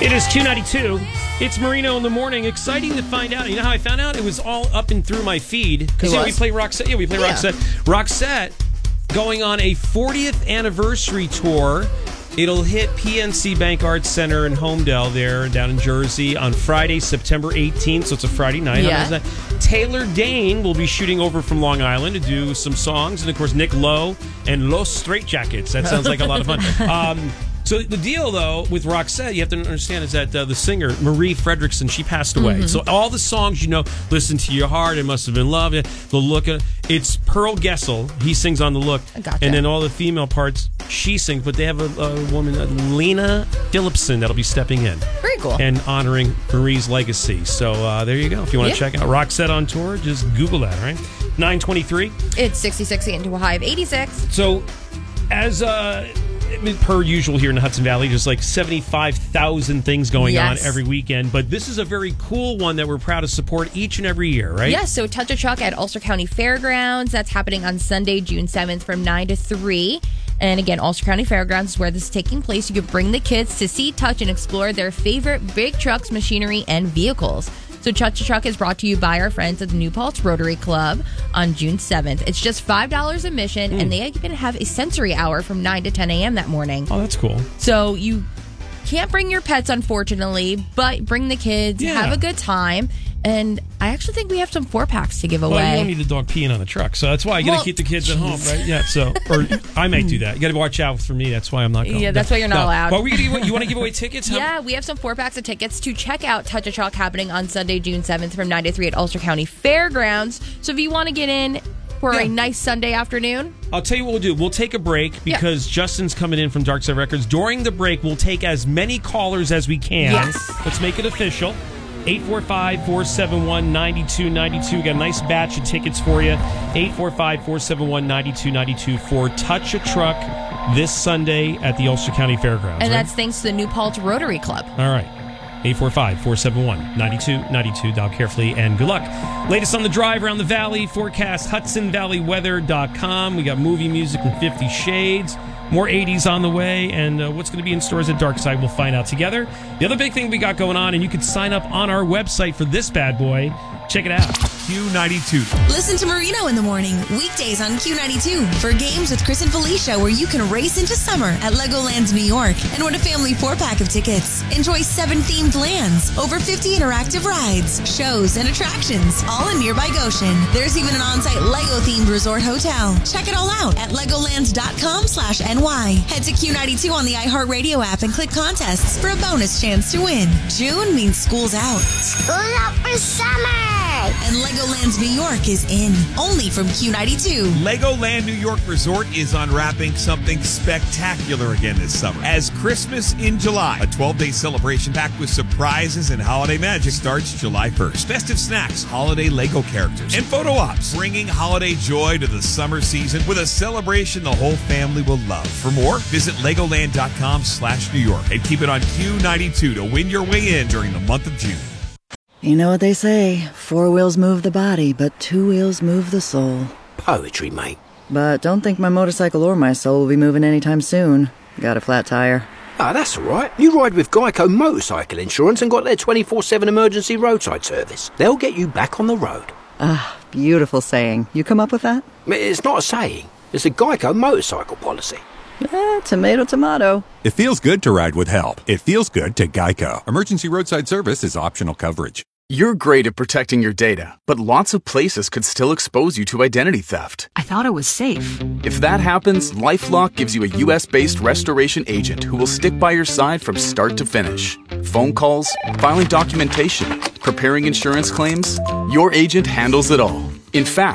It is Q92. It's Marino in the morning. Exciting to find out. You know how I found out? It was all up and through my feed. Because we play Roxette. Yeah, we play Roxette. Roxette going on a 40th anniversary tour. It'll hit PNC Bank Arts Center in Homedale there down in Jersey on Friday, September 18th. So it's a Friday night. Yeah. Taylor Dane will be shooting over from Long Island to do some songs. And, of course, Nick Lowe and Los Straitjackets. That sounds like a lot of fun. So the deal, though, with Roxette, you have to understand, is that the singer, Marie Fredriksson, she passed away. Mm-hmm. So all the songs, you know, Listen to Your Heart, It Must Have Been Love, The Look, it's Pearl Gessel. He sings on The Look. Gotcha. And then all the female parts, she sings. But they have a woman, Lena Phillipson, that'll be stepping in. Very cool. And honoring Marie's legacy. So there you go. If you want to check out Roxette on tour, just Google that, all right? 9:23. It's 66 into a high of 86. So as per usual here in the Hudson Valley, just like 75,000 things going on every weekend. But this is a very cool one that we're proud to support each and every year, right? Yes, so Touch a Truck at Ulster County Fairgrounds. That's happening on Sunday, June 7th from 9 to 3. And again, Ulster County Fairgrounds is where this is taking place. You can bring the kids to see, touch, and explore their favorite big trucks, machinery, and vehicles. So Touch a Truck is brought to you by our friends at the New Paltz Rotary Club on June 7th. It's just $5 admission, and they even have a sensory hour from 9 to 10 a.m. that morning. Oh, that's cool. So you can't bring your pets, unfortunately, but bring the kids, have a good time. And I actually think we have some 4-packs to give away. Well, you don't need the dog peeing on the truck, so that's why you got to keep the kids at home, right? Yeah, so, or I might do that. You got to watch out for me. That's why I'm not going. Yeah, that's why you're not allowed. But you want to give away tickets? Yeah, we have some 4-packs of tickets to check out Touch a Truck happening on Sunday, June 7th from 9 to 3 at Ulster County Fairgrounds. So if you want to get in for a nice Sunday afternoon, I'll tell you what we'll do. We'll take a break because Justin's coming in from Dark Side Records. During the break, we'll take as many callers as we can. Yes. Let's make it official. 845-471-9292. Got a nice batch of tickets for you. 845-471-9292 for Touch a Truck this Sunday at the Ulster County Fairgrounds. And that's thanks to the New Paltz Rotary Club. All right. 845-471-9292. Dial carefully and good luck. Latest on the drive around the valley. Forecast, HudsonValleyWeather.com. We got movie music from 50 Shades. More 80s on the way, and what's going to be in stores at Darkside, we'll find out together. The other big thing we got going on, and you can sign up on our website for this bad boy. Check it out. Q92. Listen to Marino in the morning, weekdays on Q92 for games with Chris and Felicia where you can race into summer at Legoland New York and win a family 4-pack of tickets. Enjoy 7 themed lands, over 50 interactive rides, shows, and attractions, all in nearby Goshen. There's even an on-site Lego-themed resort hotel. Check it all out at legoland.com/NY. Head to Q92 on the iHeartRadio app and click contests for a bonus chance to win. June means school's out. School out for summer! And Legoland New York is in, only from Q92. Legoland New York Resort is unwrapping something spectacular again this summer. As Christmas in July, a 12-day celebration packed with surprises and holiday magic starts July 1st. Festive snacks, holiday Lego characters, and photo ops, bringing holiday joy to the summer season with a celebration the whole family will love. For more, visit Legoland.com/New York and keep it on Q92 to win your way in during the month of June. You know what they say, 4 wheels move the body, but 2 wheels move the soul. Poetry, mate. But don't think my motorcycle or my soul will be moving anytime soon. Got a flat tire. Ah, that's all right. You ride with Geico Motorcycle Insurance and got their 24/7 emergency roadside service. They'll get you back on the road. Ah, beautiful saying. You come up with that? It's not a saying. It's a Geico motorcycle policy. Tomato, tomato. It feels good to ride with help. It feels good to Geico. Emergency roadside service is optional coverage. You're great at protecting your data, but lots of places could still expose you to identity theft. I thought it was safe. If that happens, LifeLock gives you a U.S.-based restoration agent who will stick by your side from start to finish. Phone calls, filing documentation, preparing insurance claims, your agent handles it all. In fact,